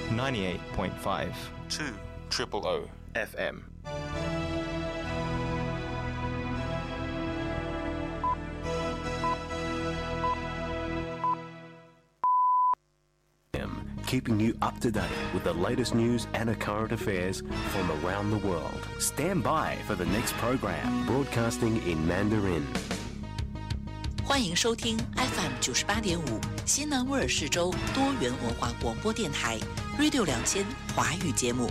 98.5 200 FM。 Keeping you up to date with the latest news and current affairs from around the world. Stand by for the next program, broadcasting in Mandarin. 欢迎收听 FM 98.5西南威尔士州多元文化广播电台 Radio 2000华语节目。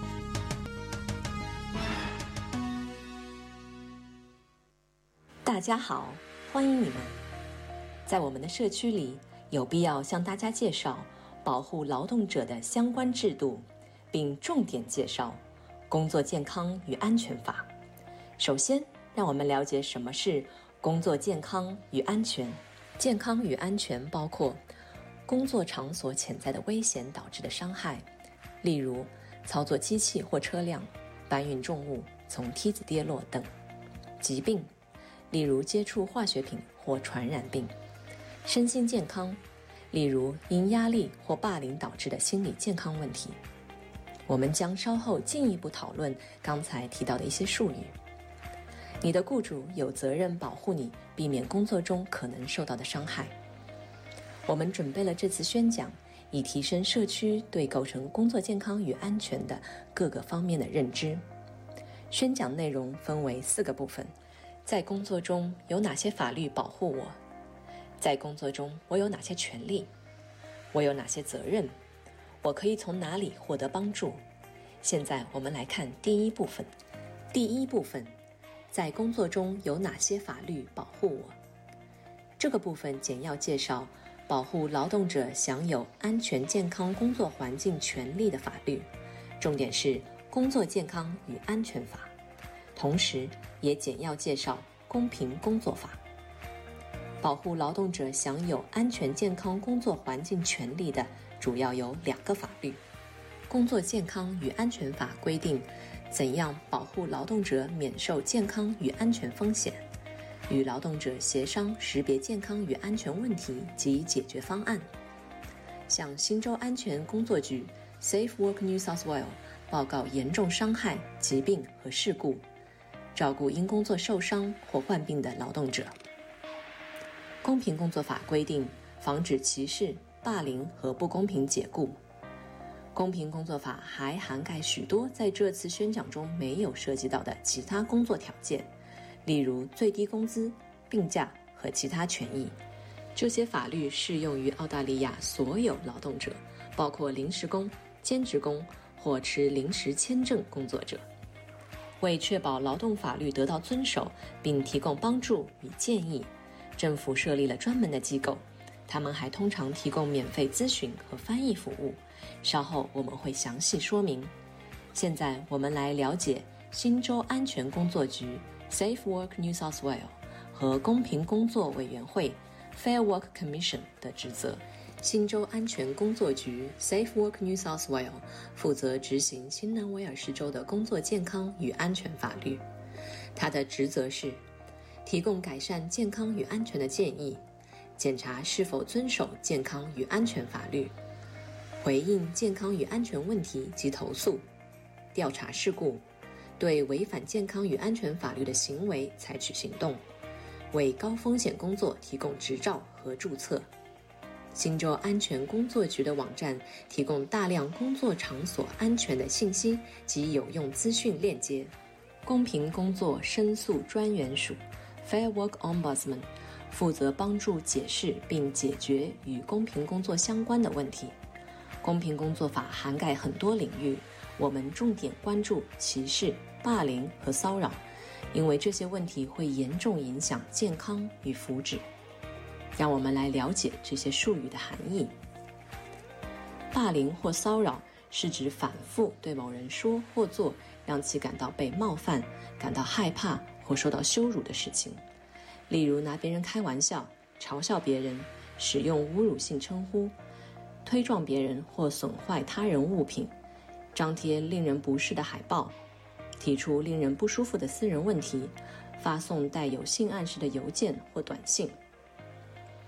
大家好，欢迎你们。在我们的社区里，有必要向大家介绍保护劳动者的相关制度，并重点介绍工作健康与安全法。首先，让我们了解什么是工作健康与安全。健康与安全包括工作场所潜在的危险导致的伤害，例如操作机器或车辆、搬运重物、从梯子跌落等；疾病，例如接触化学品或传染病；身心健康，例如因压力或霸凌导致的心理健康问题。我们将稍后进一步讨论刚才提到的一些术语。你的雇主有责任保护你，避免工作中可能受到的伤害。我们准备了这次宣讲，以提升社区对构成工作健康与安全的各个方面的认知。宣讲内容分为4个部分：在工作中有哪些法律保护我？在工作中我有哪些权利？我有哪些责任？我可以从哪里获得帮助？现在我们来看第一部分。第一部分，在工作中有哪些法律保护我？这个部分简要介绍保护劳动者享有安全健康工作环境权利的法律，重点是工作健康与安全法，同时也简要介绍公平工作法。保护劳动者享有安全健康工作环境权利的主要有2个法律。工作健康与安全法规定怎样保护劳动者免受健康与安全风险，与劳动者协商识别健康与安全问题及解决方案，向新州安全工作局 Safe Work New South Wales 报告严重伤害、疾病和事故，照顾因工作受伤或患病的劳动者。公平工作法规定防止歧视、霸凌和不公平解雇。公平工作法还涵盖许多在这次宣讲中没有涉及到的其他工作条件，例如最低工资、病假和其他权益。这些法律适用于澳大利亚所有劳动者，包括临时工、兼职工或持临时签证工作者。为确保劳动法律得到遵守并提供帮助与建议，政府设立了专门的机构，他们还通常提供免费咨询和翻译服务，稍后我们会详细说明。现在我们来了解新州安全工作局 Safe Work New South Wales 和公平工作委员会 Fair Work Commission 的职责。新州安全工作局 Safe Work New South Wales 负责执行新南威尔士州的工作健康与安全法律，它的职责是提供改善健康与安全的建议，检查是否遵守健康与安全法律，回应健康与安全问题及投诉，调查事故，对违反健康与安全法律的行为采取行动，为高风险工作提供执照和注册。新州安全工作局的网站提供大量工作场所安全的信息及有用资讯链接。公平工作申诉专员署 Fair Work Ombudsman 负责帮助解释并解决与公平工作相关的问题。公平工作法涵盖很多领域，我们重点关注歧视、霸凌和骚扰，因为这些问题会严重影响健康与福祉。让我们来了解这些术语的含义。霸凌或骚扰是指反复对某人说或做让其感到被冒犯、感到害怕或受到羞辱的事情，例如拿别人开玩笑、嘲笑别人、使用侮辱性称呼、推撞别人或损坏他人物品、张贴令人不适的海报、提出令人不舒服的私人问题、发送带有性暗示的邮件或短信。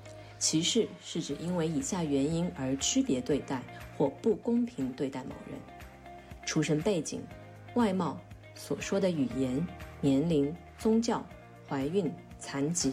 歧视是指因为以下原因而区别对待或不公平对待某人：出身背景、外貌、所说的语言、年龄、宗教、怀孕、残疾。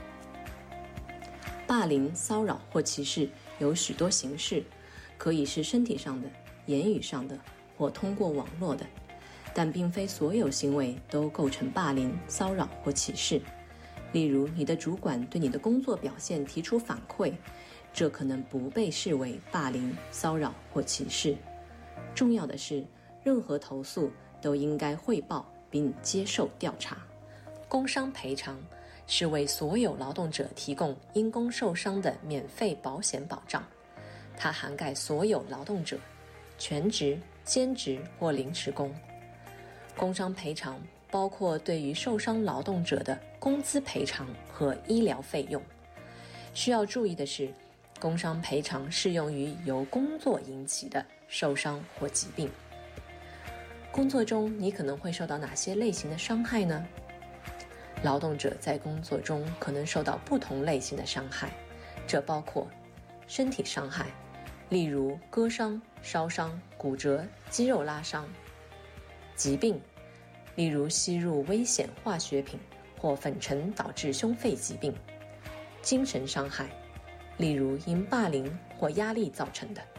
霸凌、骚扰或歧视有许多形式，可以是身体上的、言语上的或通过网络的，但并非所有行为都构成霸凌、骚扰或歧视。例如，你的主管对你的工作表现提出反馈，这可能不被视为霸凌、骚扰或歧视。重要的是，任何投诉都应该汇报并接受调查。工伤赔偿是为所有劳动者提供因工受伤的免费保险保障，它涵盖所有劳动者，全职、兼职或临时工。工伤赔偿包括对于受伤劳动者的工资赔偿和医疗费用。需要注意的是，工伤赔偿适用于由工作引起的受伤或疾病。工作中你可能会受到哪些类型的伤害呢？劳动者在工作中可能受到不同类型的伤害，这包括身体伤害，例如割伤、烧伤、骨折、肌肉拉伤；疾病，例如吸入危险化学品或粉尘导致胸肺疾病；精神伤害，例如因霸凌或压力造成的。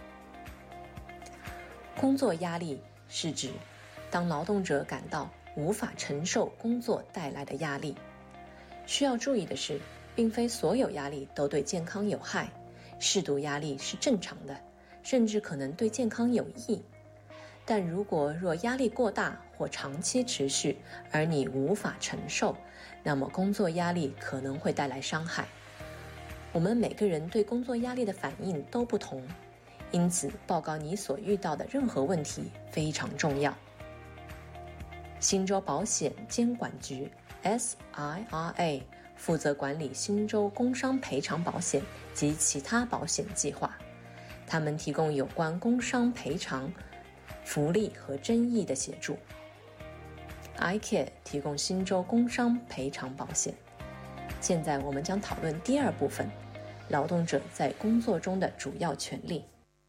工作压力是指当劳动者感到无法承受工作带来的压力。需要注意的是，并非所有压力都对健康有害，适度压力是正常的，甚至可能对健康有益。但若压力过大或长期持续，而你无法承受，那么工作压力可能会带来伤害。我们每个人对工作压力的反应都不同，因此报告你所遇到的任何问题非常重要。新州保险监管局 SIRA 负责管理新州工伤赔偿保险及其他保险计划，他们提供有关工伤赔偿、福利和争议的协助。iCare 提供新州工伤赔偿保险。现在我们将讨论第二部分，劳动者在工作中的主要权利。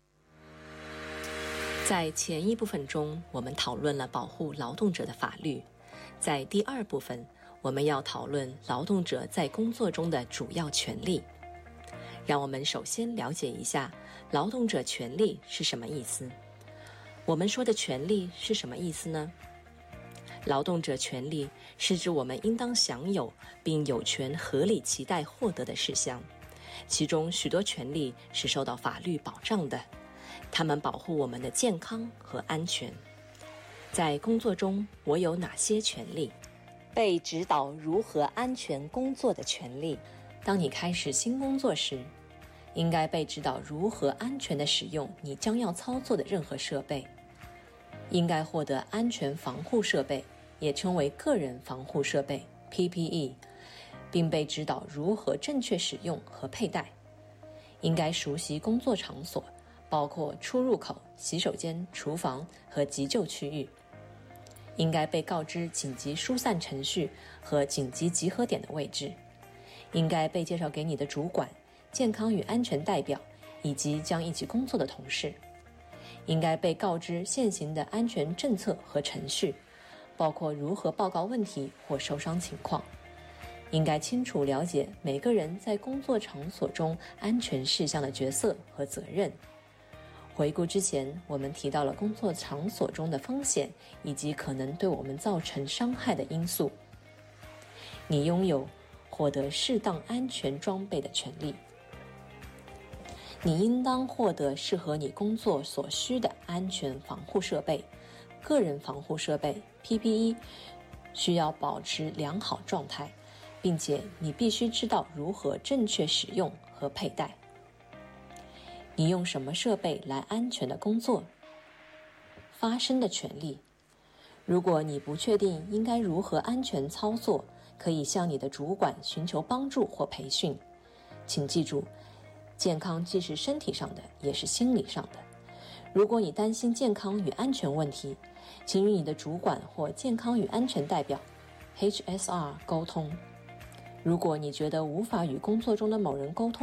在前一部分中，我们讨论了保护劳动者的法律。在第二部分，我们要讨论劳动者在工作中的主要权利。让我们首先了解一下劳动者权利是什么意思。我们说的权利是什么意思呢？劳动者权利是指我们应当享有并有权合理期待获得的事项，其中许多权利是受到法律保障的，它们保护我们的健康和安全。在工作中，我有哪些权利？被指导如何安全工作的权利。当你开始新工作时，应该被指导如何安全地使用你将要操作的任何设备。应该获得安全防护设备，也称为个人防护设备 PPE， 并被指导如何正确使用和佩戴。应该熟悉工作场所，包括出入口、洗手间、厨房和急救区域。应该被告知紧急疏散程序和紧急集合点的位置。应该被介绍给你的主管、健康与安全代表以及将一起工作的同事。应该被告知现行的安全政策和程序，包括如何报告问题或受伤情况。应该清楚了解每个人在工作场所中安全事项的角色和责任。回顾之前，我们提到了工作场所中的风险以及可能对我们造成伤害的因素。你拥有获得适当安全装备的权利。你应当获得适合你工作所需的安全防护设备。个人防护设备 PPE 需要保持良好状态，并且你必须知道如何正确使用和佩戴。你用什么设备来安全的工作？发声的权利。如果你不确定应该如何安全操作，可以向你的主管寻求帮助或培训。请记住，健康既是身体上的，也是心理上的。如果你担心健康与安全问题，请与你的主管或健康与安全代表 HSR 沟通。如果你觉得无法与工作中的某人沟通，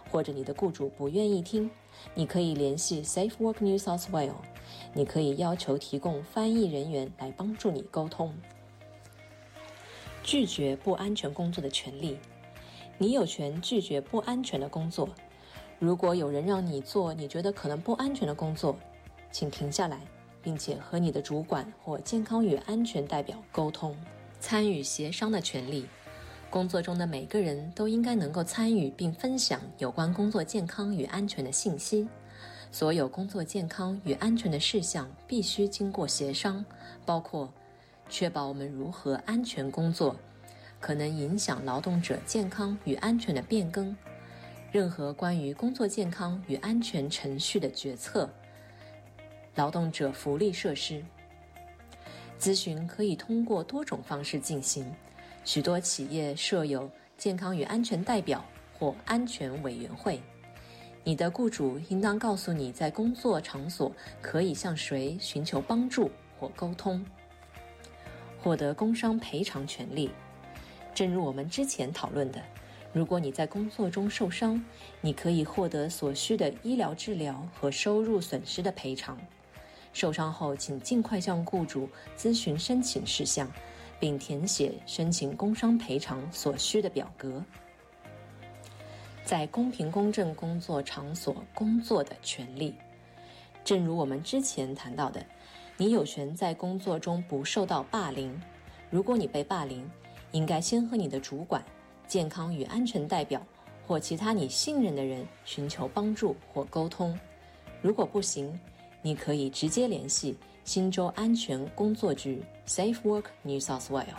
或者你的雇主不愿意听，你可以联系 Safe Work New South Wales， 你可以要求提供翻译人员来帮助你沟通。拒绝不安全工作的权利，你有权拒绝不安全的工作。如果有人让你做你觉得可能不安全的工作，请停下来，并且和你的主管或健康与安全代表沟通。参与协商的权利，工作中的每个人都应该能够参与并分享有关工作健康与安全的信息。所有工作健康与安全的事项必须经过协商，包括确保我们如何安全工作，可能影响劳动者健康与安全的变更，任何关于工作健康与安全程序的决策，劳动者福利设施。咨询可以通过多种方式进行，许多企业设有健康与安全代表或安全委员会。你的雇主应当告诉你在工作场所可以向谁寻求帮助或沟通。获得工伤赔偿权利，正如我们之前讨论的，如果你在工作中受伤，你可以获得所需的医疗治疗和收入损失的赔偿。受伤后，请尽快向雇主咨询申请事项，并填写申请工伤赔偿所需的表格。在公平公正工作场所工作的权利，正如我们之前谈到的，你有权在工作中不受到霸凌。如果你被霸凌，应该先和你的主管、健康与安全代表或其他你信任的人寻求帮助或沟通。如果不行，你可以直接联系新州安全工作局 Safe Work New South Wales。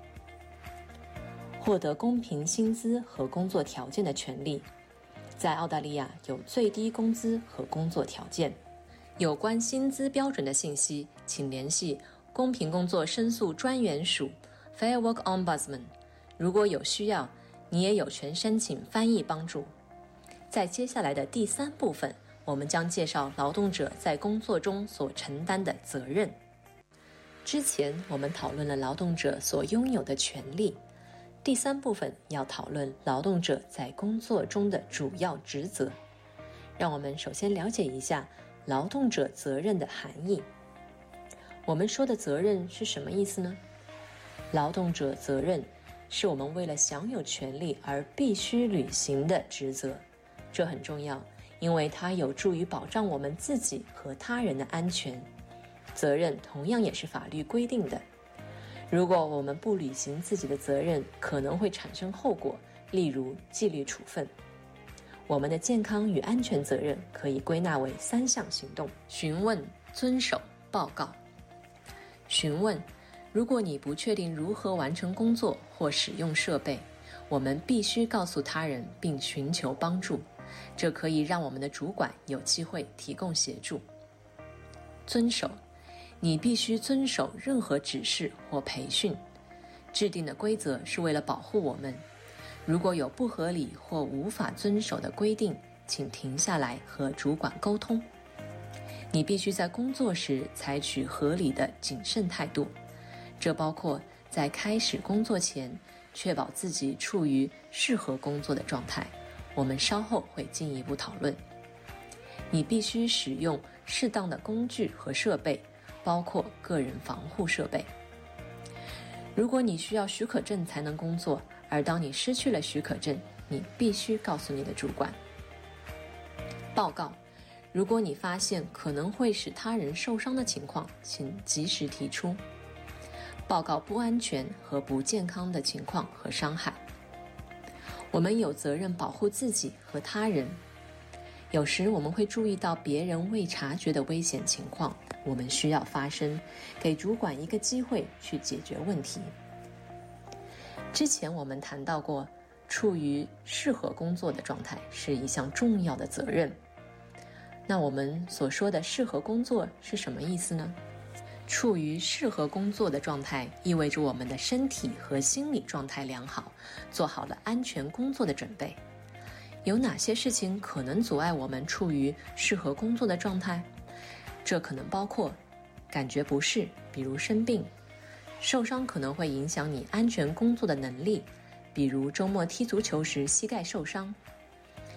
获得公平薪资和工作条件的权利，在澳大利亚有最低工资和工作条件。有关薪资标准的信息，请联系公平工作申诉专员署 Fair Work Ombudsman。如果有需要，你也有权申请翻译帮助。在接下来的第3部分，我们将介绍劳动者在工作中所承担的责任。之前我们讨论了劳动者所拥有的权利，第3部分要讨论劳动者在工作中的主要职责。让我们首先了解一下劳动者责任的含义。我们说的责任是什么意思呢？劳动者责任是我们为了享有权利而必须履行的职责，这很重要，因为它有助于保障我们自己和他人的安全。责任同样也是法律规定的，如果我们不履行自己的责任，可能会产生后果，例如纪律处分。我们的健康与安全责任可以归纳为3项行动：询问、遵守、报告。询问，如果你不确定如何完成工作或使用设备，我们必须告诉他人并寻求帮助，这可以让我们的主管有机会提供协助。遵守，你必须遵守任何指示或培训。制定的规则是为了保护我们。如果有不合理或无法遵守的规定，请停下来和主管沟通。你必须在工作时采取合理的谨慎态度，这包括在开始工作前确保自己处于适合工作的状态。我们稍后会进一步讨论。你必须使用适当的工具和设备，包括个人防护设备。如果你需要许可证才能工作，而当你失去了许可证，你必须告诉你的主管。报告，如果你发现可能会使他人受伤的情况，请及时提出。报告不安全和不健康的情况和伤害。我们有责任保护自己和他人。有时我们会注意到别人未察觉的危险情况，我们需要发声，给主管一个机会去解决问题。之前我们谈到过，处于适合工作的状态是一项重要的责任。那我们所说的适合工作是什么意思呢？处于适合工作的状态，意味着我们的身体和心理状态良好，做好了安全工作的准备。有哪些事情可能阻碍我们处于适合工作的状态？这可能包括感觉不适，比如生病；受伤可能会影响你安全工作的能力，比如周末踢足球时膝盖受伤；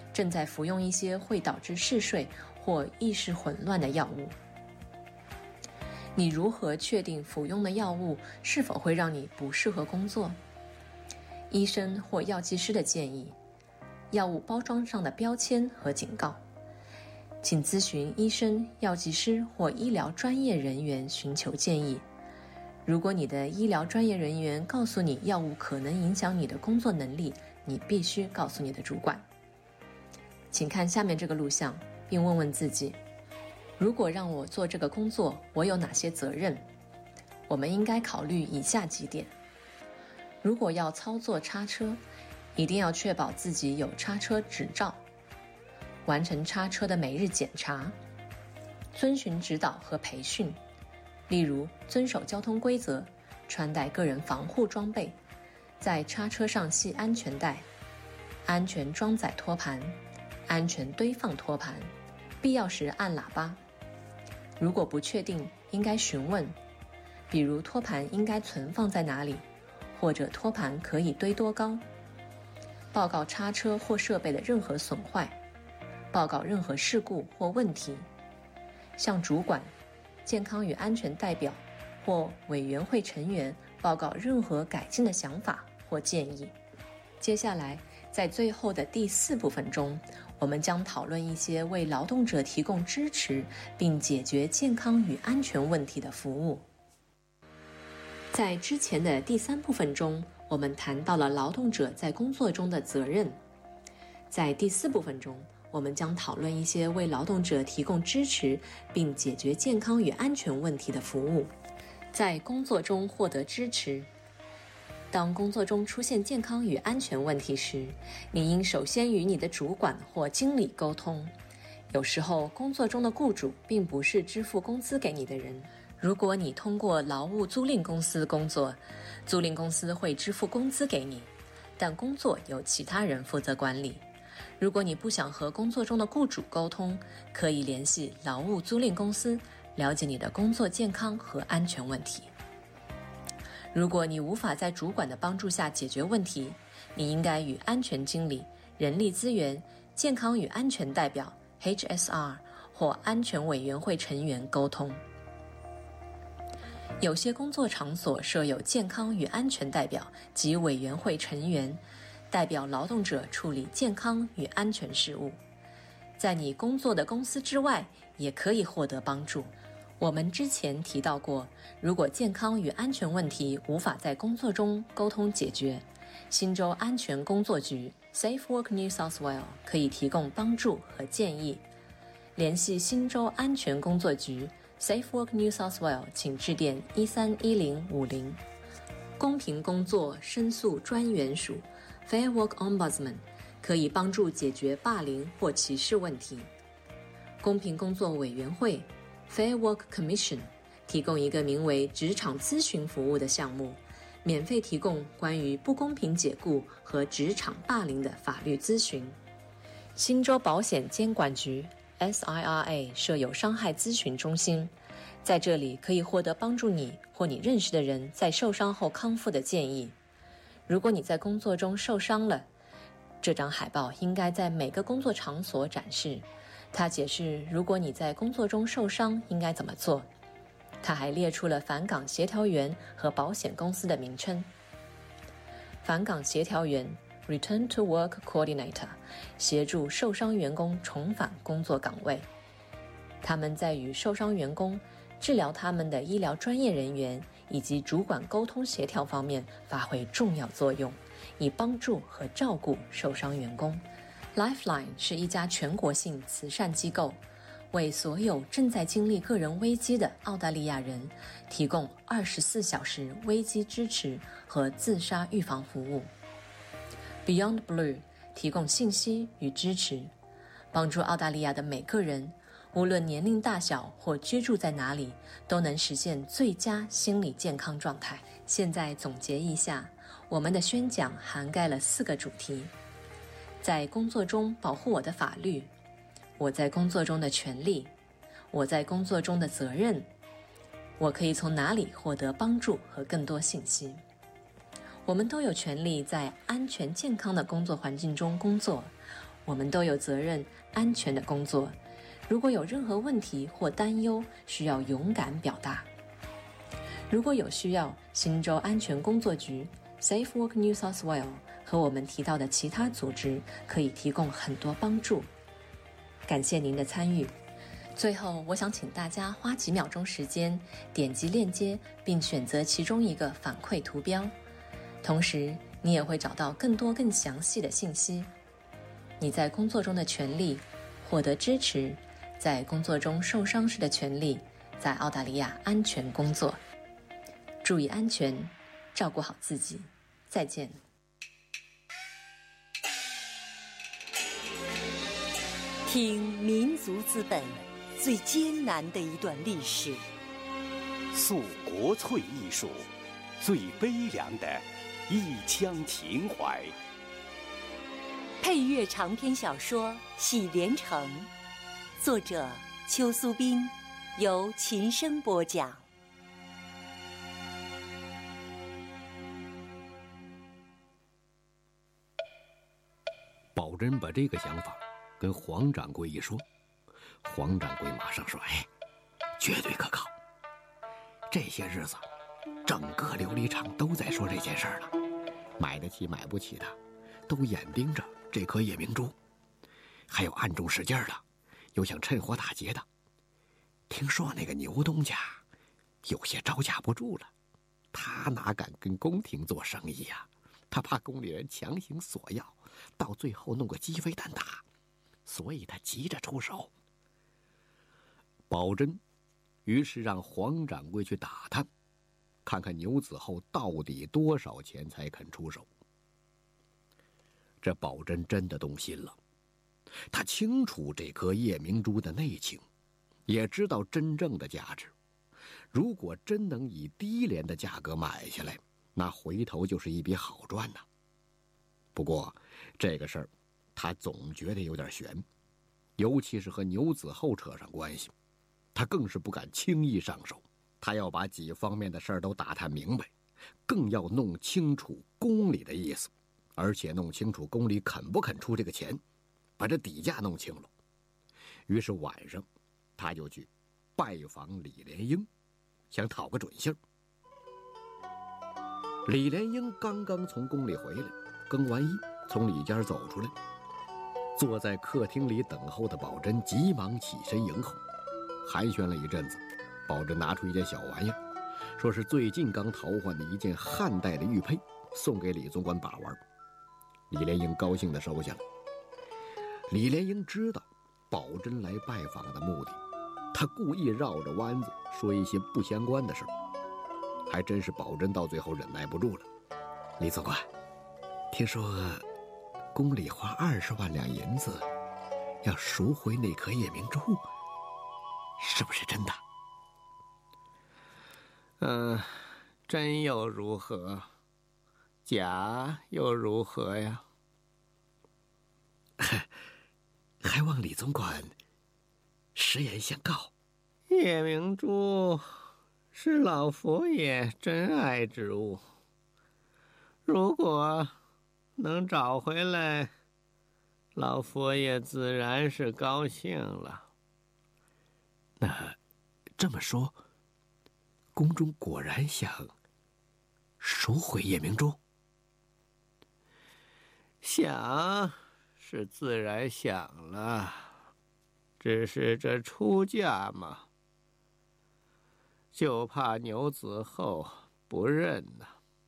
正在服用一些会导致嗜睡或意识混乱的药物。你如何确定服用的药物是否会让你不适合工作？医生或药剂师的建议，药物包装上的标签和警告。请咨询医生、药剂师或医疗专业人员寻求建议。如果你的医疗专业人员告诉你药物可能影响你的工作能力，你必须告诉你的主管。请看下面这个录像，并问问自己，如果让我做这个工作，我有哪些责任？我们应该考虑以下几点。如果要操作叉车，一定要确保自己有叉车执照，完成叉车的每日检查，遵循指导和培训，例如遵守交通规则，穿戴个人防护装备，在叉车上系安全带，安全装载托盘，安全堆放托盘，必要时按喇叭。如果不确定，应该询问，比如托盘应该存放在哪里，或者托盘可以堆多高。报告叉车或设备的任何损坏，报告任何事故或问题，向主管、健康与安全代表或委员会成员报告任何改进的想法或建议。接下来，在最后的第4部分中，我们将讨论一些为劳动者提供支持并解决健康与安全问题的服务。在之前的第3部分中，我们谈到了劳动者在工作中的责任。在第4部分中，我们将讨论一些为劳动者提供支持并解决健康与安全问题的服务。在工作中获得支持。当工作中出现健康与安全问题时，你应首先与你的主管或经理沟通。有时候，工作中的雇主并不是支付工资给你的人。如果你通过劳务租赁公司工作，租赁公司会支付工资给你，但工作由其他人负责管理。如果你不想和工作中的雇主沟通，可以联系劳务租赁公司，了解你的工作健康和安全问题。如果你无法在主管的帮助下解决问题，你应该与安全经理、人力资源、健康与安全代表 HSR 或安全委员会成员沟通。有些工作场所设有健康与安全代表及委员会成员，代表劳动者处理健康与安全事务。在你工作的公司之外，也可以获得帮助。我们之前提到过，如果健康与安全问题无法在工作中沟通解决，新州安全工作局 Safe Work New South Wales 可以提供帮助和建议。联系新州安全工作局 Safe Work New South Wales， 请致电131050。公平工作申诉专员署 Fair Work Ombudsman 可以帮助解决霸凌或歧视问题。公平工作委员会Fair Work Commission 提供一个名为职场咨询服务的项目，免费提供关于不公平解雇和职场霸凌的法律咨询。新州保险监管局 SIRA 设有伤害咨询中心，在这里可以获得帮助你或你认识的人在受伤后康复的建议。如果你在工作中受伤了，这张海报应该在每个工作场所展示。他解释，如果你在工作中受伤，应该怎么做。他还列出了返岗协调员和保险公司的名称。返岗协调员 Return to Work Coordinator 协助受伤员工重返工作岗位。他们在与受伤员工、治疗他们的医疗专业人员以及主管沟通协调方面发挥重要作用，以帮助和照顾受伤员工。Lifeline 是一家全国性慈善机构，为所有正在经历个人危机的澳大利亚人提供24小时危机支持和自杀预防服务。Beyond Blue 提供信息与支持，帮助澳大利亚的每个人，无论年龄大小或居住在哪里，都能实现最佳心理健康状态。现在总结一下，我们的宣讲涵盖了4个主题：在工作中保护我的法律，我在工作中的权利，我在工作中的责任，我可以从哪里获得帮助和更多信息。我们都有权利在安全健康的工作环境中工作， 我们都有责任安全的工作。如果有任何问题或担忧，需要勇敢表达。如果有需要，新州安全工作局 Safe Work New South Wales 和我们提到的其他组织可以提供很多帮助。感谢您的参与。最后，我想请大家花几秒钟时间，点击链接并选择其中一个反馈图标，同时你也会找到更多更详细的信息。你在工作中的权利，获得支持，在工作中受伤时的权利，在澳大利亚安全工作。注意安全，照顾好自己。再见。 听民族资本最艰难的一段历史， 诉国粹艺术最悲凉的一腔情怀。 配乐长篇小说《喜连城》，作者邱苏斌，由琴声播讲。 宝珍把这个想法跟黄掌柜一说，黄掌柜马上说：“哎，绝对可靠。这些日子，整个琉璃厂都在说这件事儿了，买得起买不起的，都眼盯着这颗夜明珠，还有暗中使劲的，有想趁火打劫的。听说那个牛东家有些招架不住了，他哪敢跟宫廷做生意呀？他怕宫里人强行索要，到最后弄个鸡飞蛋打，所以他急着出手。”宝珍于是让黄掌柜去打探，看看牛子厚到底多少钱才肯出手。这宝珍真的动心了，他清楚这颗夜明珠的内情，也知道真正的价值。如果真能以低廉的价格买下来，那回头就是一笔好赚呐。不过这个事儿他总觉得有点悬，尤其是和牛子厚扯上关系，他更是不敢轻易上手。他要把几方面的事儿都打探明白，更要弄清楚宫里的意思，而且弄清楚宫里肯不肯出这个钱，把这底价弄清了。于是晚上他就去拜访李莲英，想讨个准信儿。李莲英刚刚从宫里回来，更完衣从里间走出来，坐在客厅里等候的宝珍急忙起身迎候。寒暄了一阵子，宝珍拿出一件小玩意儿，说是最近刚淘换的一件汉代的玉佩，送给李总管把玩。李莲英高兴地收下了。李莲英知道宝珍来拜访的目的，他故意绕着弯子说一些不相关的事，还真是宝珍到最后忍耐不住了。李总管，听说宫里花20万两银子要赎回那颗夜明珠，是不是真的？ 真又如何？假又如何呀？ 还望李总管实言相告。 夜明珠是老佛爷珍爱之物，如果能找回来，老佛爷自然是高兴了。 那这么说，宫中果然想赎回夜明珠？ 想是自然想了，只是这出价嘛，就怕牛子厚不认呐。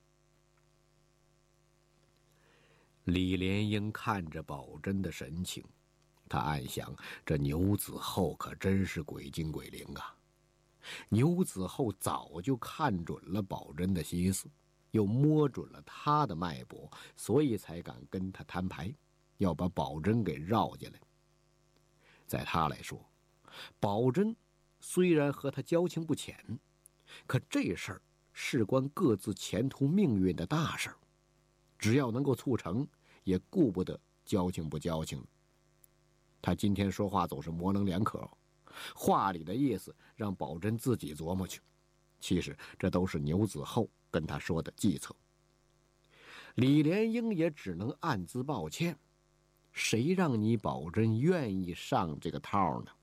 李莲英看着宝珍的神情，他暗想，这牛子厚可真是鬼精鬼灵啊。牛子厚早就看准了宝珍的心思，又摸准了他的脉搏，所以才敢跟他摊牌，要把宝珍给绕进来。在他来说，宝珍虽然和他交情不浅，可这事儿事关各自前途命运的大事儿，只要能够促成，也顾不得交情不交情。他今天说话总是模棱两可，话里的意思让宝珍自己琢磨去，其实这都是牛子厚跟他说的计策。李莲英也只能暗自抱歉， 谁让你宝珍愿意上这个套呢？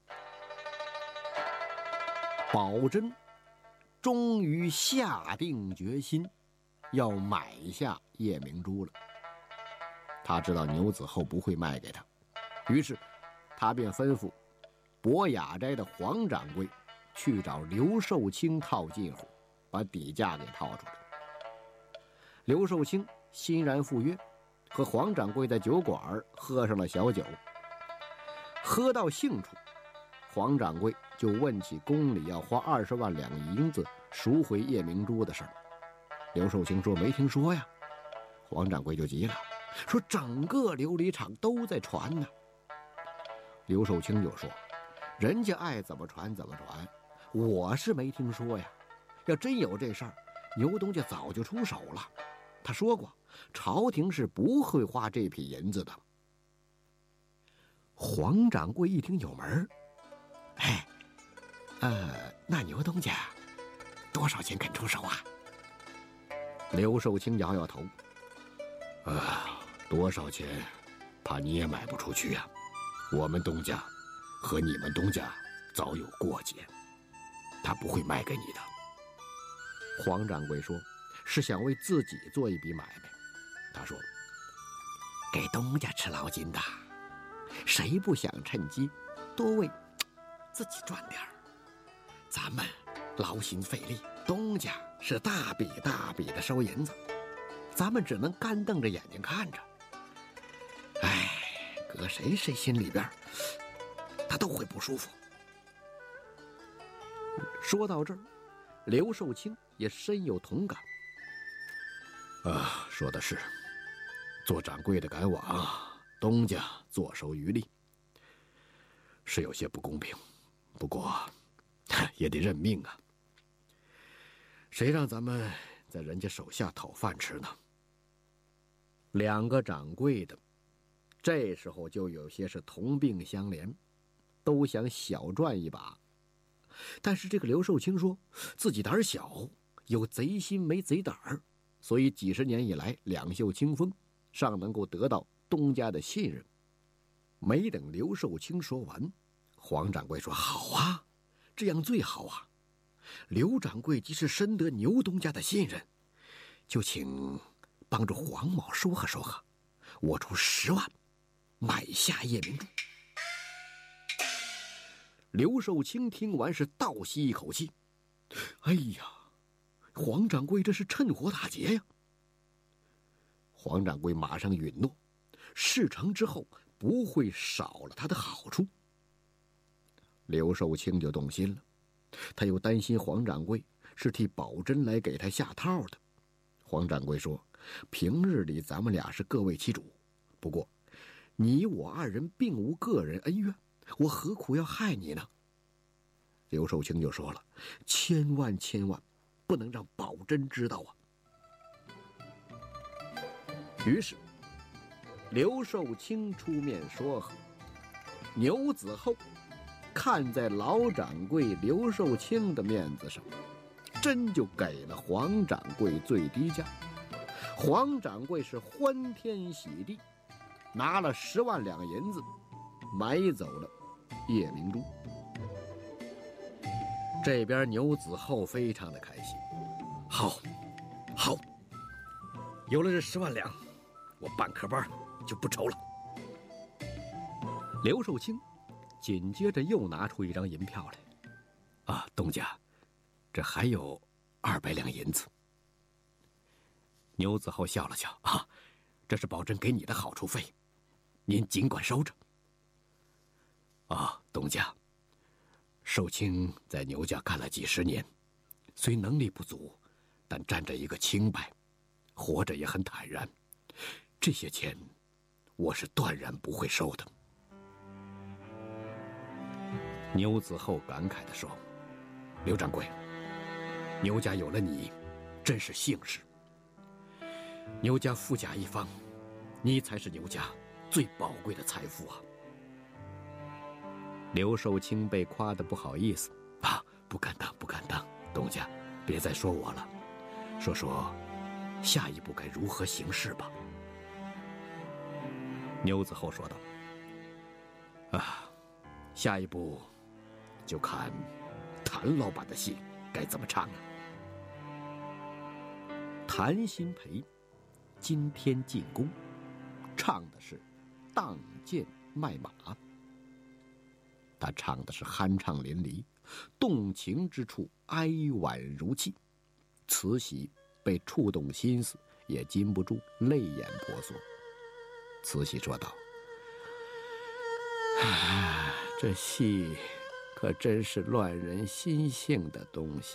宝珍终于下定决心要买下夜明珠了。他知道牛子厚不会卖给他，于是他便吩咐博雅斋的黄掌柜去找刘寿清套近乎，把底价给套出来。刘寿清欣然赴约，和黄掌柜在酒馆喝上了小酒。喝到兴处，黄掌柜就问起宫里要花20万两银子赎回夜明珠的事儿。刘寿清说没听说呀。黄掌柜就急了，说整个琉璃厂都在传呢。刘寿清就说人家爱怎么传怎么传，我是没听说呀。要真有这事儿，牛东家早就出手了。他说过朝廷是不会花这批银子的。黄掌柜一听有门，那牛东家多少钱肯出手啊？刘寿清摇摇头，多少钱怕你也买不出去呀。我们东家和你们东家早有过节，他不会卖给你的。黄掌柜说是想为自己做一笔买卖。他说给东家吃劳金的，谁不想趁机多为自己赚点儿？咱们劳心费力，东家是大笔大笔的收银子，咱们只能干瞪着眼睛看着。搁谁心里边他都会不舒服。说到这儿，刘寿清也深有同感。说的是，做掌柜的赶往，东家坐收渔利，是有些不公平，不过也得认命啊。谁让咱们在人家手下讨饭吃呢？两个掌柜的这时候就有些是同病相怜，都想小赚一把。但是这个刘寿清说自己胆小，有贼心没贼胆儿，所以几十年以来两袖清风，尚能够得到东家的信任。没等刘寿清说完，黄掌柜说好啊，这样最好啊。刘掌柜即是深得牛东家的信任，就请帮助黄某说和说和，我出10万买下夜明珠。刘寿清听完是倒吸一口气，哎呀，黄掌柜这是趁火打劫呀！黄掌柜马上允诺，事成之后不会少了他的好处。刘寿清就动心了，他又担心黄掌柜是替宝珍来给他下套的。黄掌柜说，平日里咱们俩是各为其主，不过你我二人并无个人恩怨，我何苦要害你呢？刘寿清就说了，千万不能让宝珍知道啊。于是刘寿清出面说和，牛子厚看在老掌柜刘寿清的面子上，真就给了黄掌柜最低价。黄掌柜是欢天喜地，拿了10万两银子买走了夜明珠。这边牛子厚非常的开心，好，有了这10万两，我半科班就不愁了。刘寿清紧接着又拿出一张银票来，东家，这还有200两银子。牛子厚笑了笑，这是宝珍给你的好处费，您尽管收着。东家，寿清在牛家干了几10年，虽能力不足，但沾着一个清白，活着也很坦然。这些钱，我是断然不会收的。牛子厚感慨地说：“刘掌柜，牛家有了你，真是幸事。牛家富甲一方，你才是牛家最宝贵的财富啊！”刘寿清被夸得不好意思，不敢当，东家，别再说我了，说下一步该如何行事吧。 牛子厚说道：“啊，下一步就看谭老板的戏该怎么唱了。”谭鑫培今天进宫，唱的是荡剑卖马。他唱的是酣畅淋漓，动情之处哀婉如泣。慈禧被触动心思，也禁不住泪眼婆娑。慈禧说道：“这戏可真是乱人心性的东西。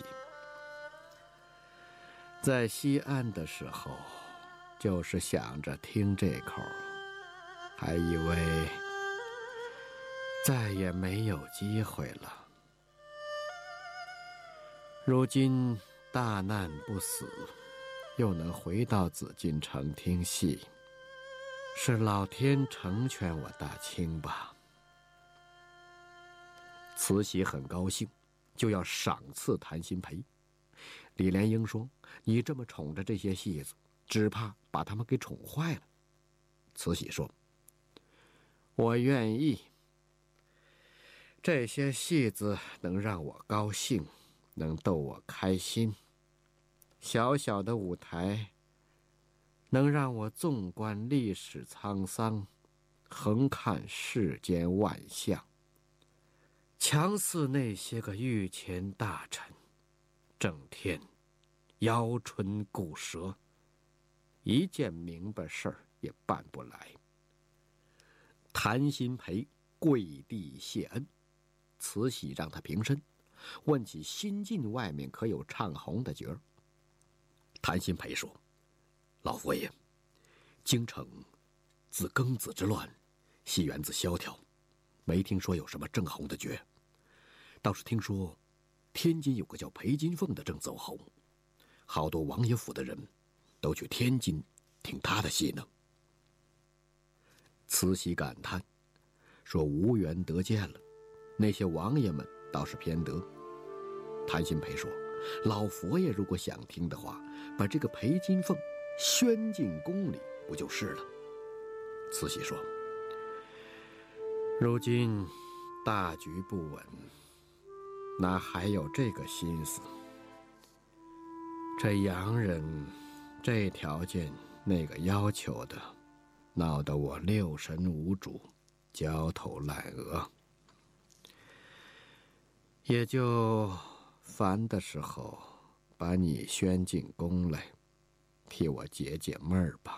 在西安的时候，就是想着听这口，还以为再也没有机会了。如今大难不死，又能回到紫禁城听戏，是老天成全我大清吧。”慈禧很高兴，就要赏赐谭鑫培。李莲英说：“你这么宠着这些戏子，只怕把他们给宠坏了。”慈禧说：“我愿意。这些戏子能让我高兴，能逗我开心。小小的舞台，能让我纵观历史沧桑，横看世间万象。强似那些个御前大臣，整天摇唇鼓舌，一件明白事儿也办不来。”谭鑫培跪地谢恩，慈禧让他平身，问起新晋外面可有唱红的角儿。谭鑫培说：“老佛爷，京城自庚子之乱，戏园子萧条，没听说有什么正红的角，倒是听说天津有个叫裴金凤的正走红，好多王爷府的人都去天津听他的戏呢。”慈禧感叹说：“无缘得见了，那些王爷们倒是偏得。”谭鑫培说：“老佛爷如果想听的话，把这个裴金凤宣进宫里不就是了？”慈禧说：“如今大局不稳，哪还有这个心思？这洋人这条件那个要求的，闹得我六神无主，焦头烂额，也就烦的时候把你宣进宫来，替我解解闷儿吧。”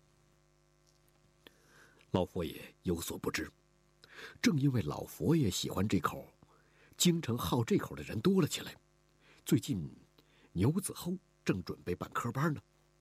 老佛爷有所不知，正因为老佛爷喜欢这口，京城好这口的人多了起来。最近牛子厚正准备办科班呢。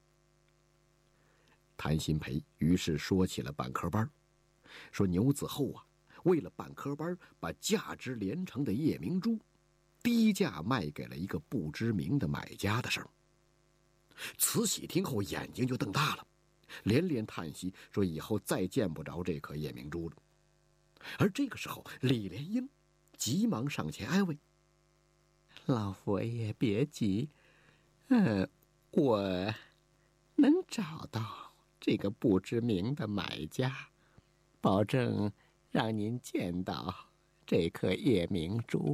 谭鑫培于是说起了办科班，说牛子厚啊，为了办科班，把价值连城的夜明珠低价卖给了一个不知名的买家的事儿。慈禧听后眼睛就瞪大了，连连叹息，说以后再见不着这颗夜明珠了。而这个时候，李莲英急忙上前安慰：“老佛爷别急，我能找到这个不知名的买家，保证让您见到这颗夜明珠。”“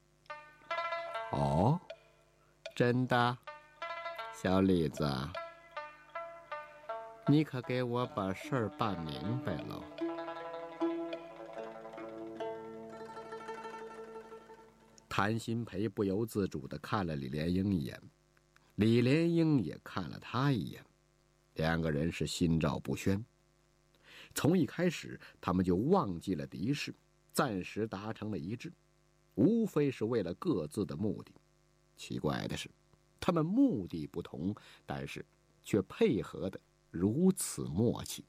哦，真的？小李子，你可给我把事儿办明白喽。”谭鑫培不由自主地看了李莲英一眼，李莲英也看了他一眼，两个人是心照不宣。从一开始，他们就忘记了敌视，暂时达成了一致，无非是为了各自的目的。奇怪的是，他们目的不同，但是却配合得如此默契。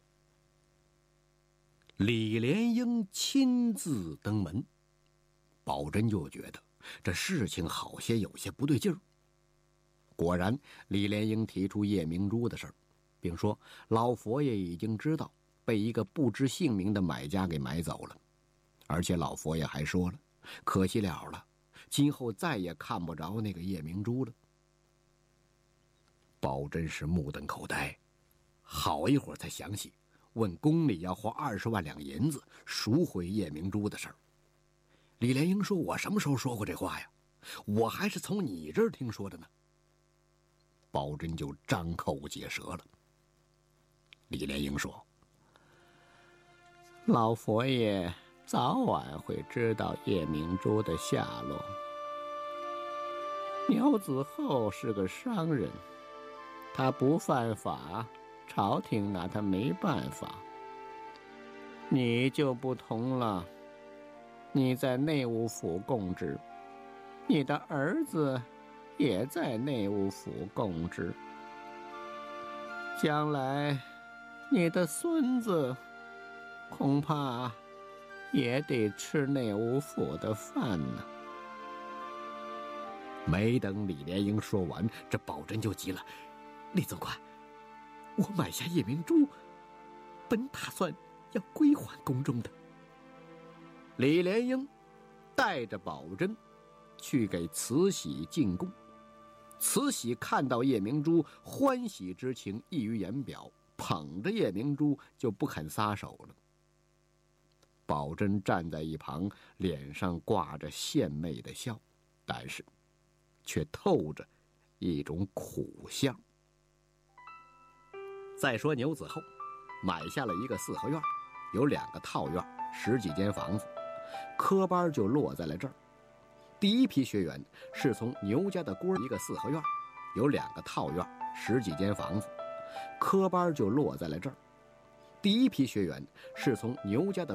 李莲英亲自登门，宝珍就觉得这事情好些有些不对劲儿。果然，李莲英提出夜明珠的事儿，并说老佛爷已经知道被一个不知姓名的买家给买走了，而且老佛爷还说了，可惜了，今后再也看不着那个夜明珠了。宝珍是目瞪口呆，好一会儿才想起问宫里要花20万两银子赎回叶明珠的事儿。李莲英说：“我什么时候说过这话呀？我还是从你这儿听说的呢。”宝珍就张口结舌了。李莲英说：“ 老佛爷早晚会知道叶明珠的下落。牛子厚是个商人，他不犯法，朝廷拿他没办法。你就不同了，你在内务府供职，你的儿子也在内务府供职，将来你的孙子恐怕也得吃内务府的饭呢。” 没等李莲英说完，这宝珍就急了：“李总管，我买下叶明珠，本打算要归还宫中的。”李莲英带着宝珍去给慈禧进贡。慈禧看到叶明珠，欢喜之情溢于言表，捧着叶明珠就不肯撒手了。宝珍站在一旁，脸上挂着献媚的笑，但是却透着一种苦相。再说牛子厚买下了一个4合院，有2个套院，10几间房子，科班就落在了这儿。第一批学员是从牛家的官，一个4合院，有2个套院，10几间房子，科班就落在了这儿。第一批学员是从牛家的